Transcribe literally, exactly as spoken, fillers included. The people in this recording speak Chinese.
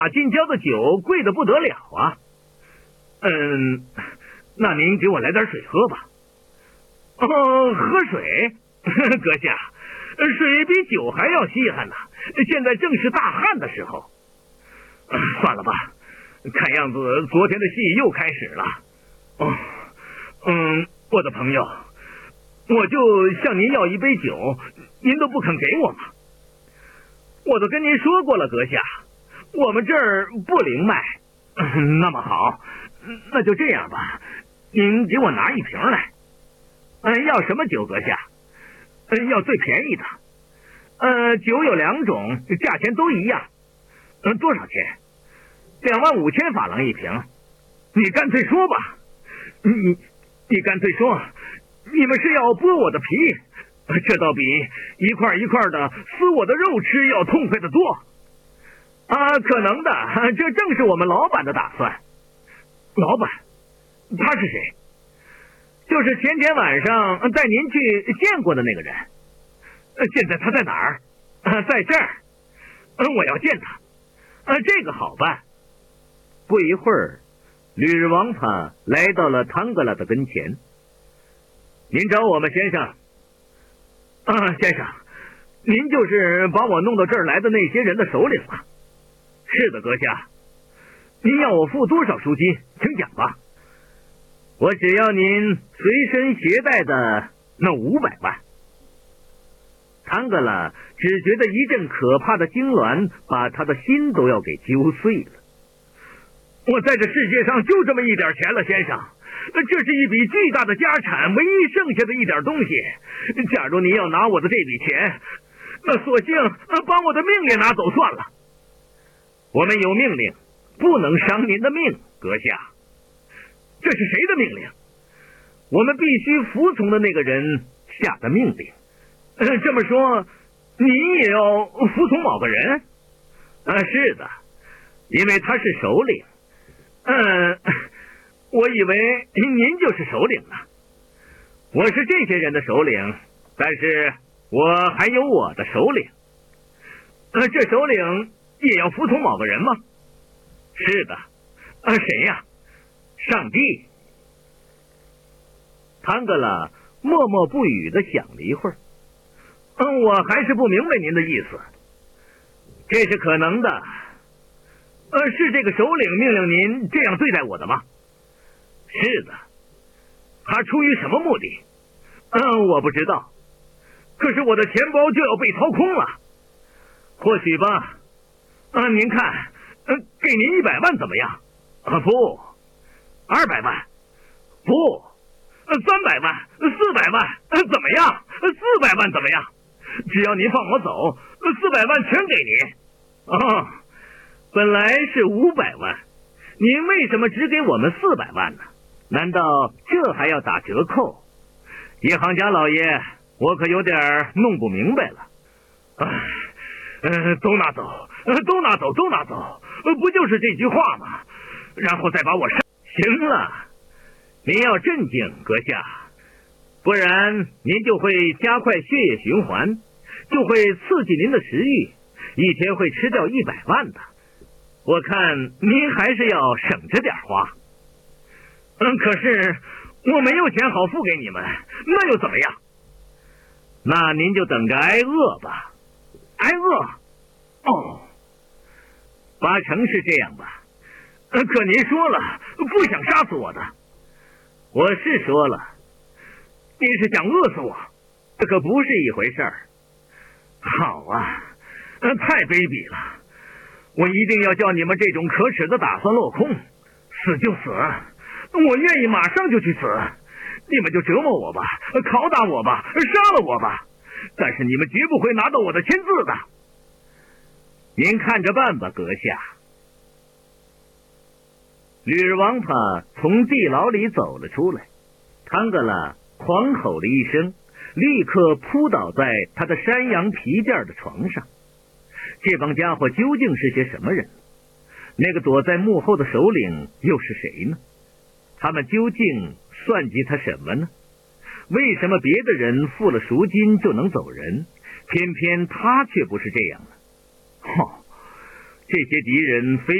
马近郊的酒贵得不得了啊。嗯，那您给我来点水喝吧。哦，喝水？阁下，水比酒还要稀罕呢。现在正是大旱的时候。算了吧，看样子昨天的戏又开始了。哦，嗯，我的朋友，我就向您要一杯酒，您都不肯给我吗？我都跟您说过了，阁下，我们这儿不灵卖。那么好，那就这样吧，您给我拿一瓶来。嗯，要什么酒，阁下？嗯，要最便宜的。呃，酒有两种，价钱都一样。嗯，多少钱？两万五千法郎一瓶。你干脆说吧，你你干脆说，你们是要剥我的皮，这倒比一块一块的撕我的肉吃要痛快得多。啊，可能的，这正是我们老板的打算。老板？他是谁？就是前天晚上带您去见过的那个人。现在他在哪儿？在这儿。我要见他。这个好办。不一会儿，吕日王他来到了唐格拉的跟前。您找我们，先生？啊，先生，您就是把我弄到这儿来的那些人的首领吗？是的，阁下。您要我付多少赎金？请讲吧。我只要您随身携带的那五百万。唐格拉只觉得一阵可怕的痉挛把他的心都要给揪碎了。我在这世界上就这么一点钱了，先生，这是一笔巨大的家产，唯一剩下的一点东西。假如您要拿我的这笔钱，那索性把我的命也拿走算了。我们有命令，不能伤您的命，阁下。这是谁的命令？我们必须服从的那个人下的命令。呃、这么说，您也要服从某个人？啊，是的，因为他是首领。嗯，我以为您就是首领呢。我是这些人的首领，但是我还有我的首领。呃，这首领也要服从某个人吗？是的。啊，谁呀？上帝。唐格拉默默不语地想了一会儿。嗯，我还是不明白您的意思。这是可能的。呃，是这个首领命令您这样对待我的吗？是的。他出于什么目的？嗯，我不知道。可是我的钱包就要被掏空了。或许吧。啊，您看，呃，给您一百万怎么样？啊，不。二百万？不。呃，三百万？四百万？呃，怎么样？四百万怎么样？只要您放我走，四百万全给您。哦，本来是五百万，您为什么只给我们四百万呢？难道这还要打折扣？银行家老爷，我可有点弄不明白了。唉，呃，都拿走，呃，都拿走，都拿走，呃，不就是这句话吗？然后再把我杀。行了，您要镇静，阁下，不然您就会加快血液循环，就会刺激您的食欲，一天会吃掉一百万的。我看您还是要省着点花。嗯，可是我没有钱好付给你们，那又怎么样？那您就等着挨饿吧。挨饿？哦，八成是这样吧。可您说了不想杀死我的。我是说了。您是想饿死我？这可不是一回事儿。好啊，太卑鄙了。我一定要叫你们这种可耻的打算落空。死就死，我愿意马上就去死。你们就折磨我吧，拷打我吧，杀了我吧，但是你们绝不会拿到我的签字的。您看着办吧，阁下。吕日王他从地牢里走了出来，唐格拉狂吼了一声，立刻扑倒在他的山羊皮垫的床上。这帮家伙究竟是些什么人？那个躲在幕后的首领又是谁呢？他们究竟算计他什么呢？为什么别的人付了赎金就能走人，偏偏他却不是这样呢？哦， 这些敌人非